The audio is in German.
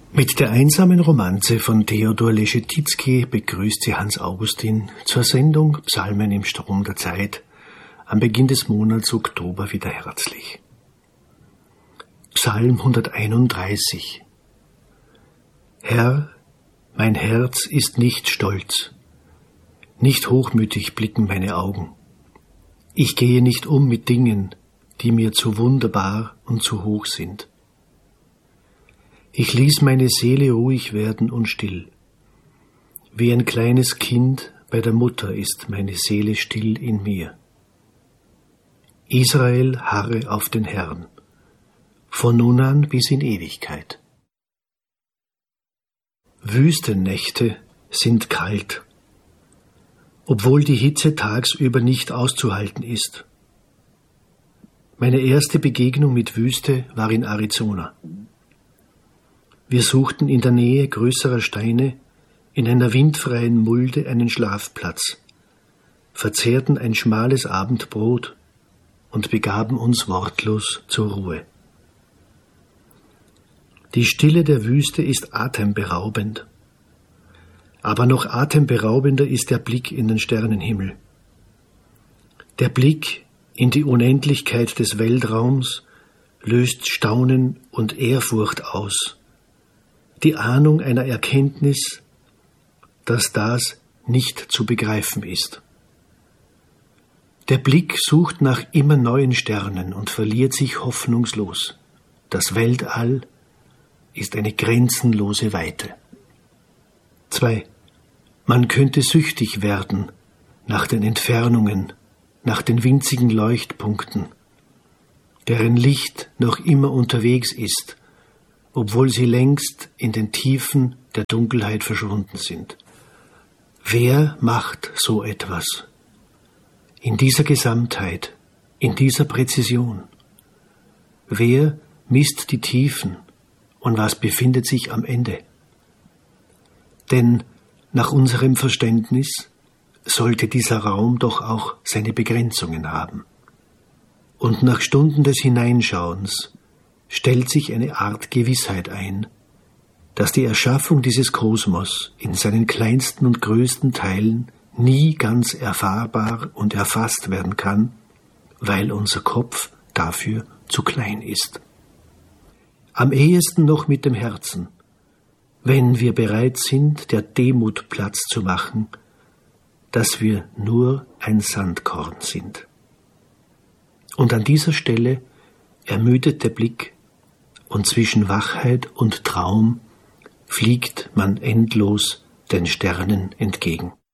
Mit der einsamen Romanze von Theodor Leschetizky begrüßt sie Hans Augustin zur Sendung Psalmen im Strom der Zeit am Beginn des Monats Oktober wieder herzlich. Psalm 131. Herr, mein Herz ist nicht stolz, nicht hochmütig blicken meine Augen. Ich gehe nicht um mit Dingen, die mir zu wunderbar und zu hoch sind. Ich ließ meine Seele ruhig werden und still. Wie ein kleines Kind bei der Mutter ist meine Seele still in mir. Israel harre auf den Herrn, von nun an bis in Ewigkeit. Wüstennächte sind kalt, obwohl die Hitze tagsüber nicht auszuhalten ist. Meine erste Begegnung mit Wüste war in Arizona. Wir suchten in der Nähe größerer Steine in einer windfreien Mulde einen Schlafplatz, verzehrten ein schmales Abendbrot und begaben uns wortlos zur Ruhe. Die Stille der Wüste ist atemberaubend, aber noch atemberaubender ist der Blick in den Sternenhimmel. Der Blick in die Unendlichkeit des Weltraums löst Staunen und Ehrfurcht aus, die Ahnung einer Erkenntnis, dass das nicht zu begreifen ist. Der Blick sucht nach immer neuen Sternen und verliert sich hoffnungslos. Das Weltall ist eine grenzenlose Weite. 2. Man könnte süchtig werden nach den Entfernungen, nach den winzigen Leuchtpunkten, deren Licht noch immer unterwegs ist, obwohl sie längst in den Tiefen der Dunkelheit verschwunden sind. Wer macht so etwas? In dieser Gesamtheit, in dieser Präzision. Wer misst die Tiefen und was befindet sich am Ende? Denn nach unserem Verständnis sollte dieser Raum doch auch seine Begrenzungen haben. Und nach Stunden des Hineinschauens stellt sich eine Art Gewissheit ein, dass die Erschaffung dieses Kosmos in seinen kleinsten und größten Teilen nie ganz erfahrbar und erfasst werden kann, weil unser Kopf dafür zu klein ist. Am ehesten noch mit dem Herzen, wenn wir bereit sind, der Demut Platz zu machen, dass wir nur ein Sandkorn sind. Und an dieser Stelle ermüdet der Blick, und zwischen Wachheit und Traum fliegt man endlos den Sternen entgegen.